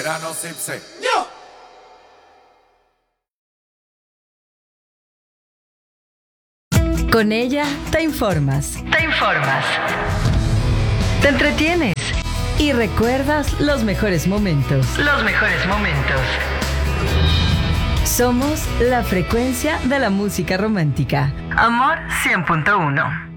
verano Sipse. Con ella te informas. Te entretienes y recuerdas los mejores momentos. Somos la frecuencia de la música romántica. Amor 100.1.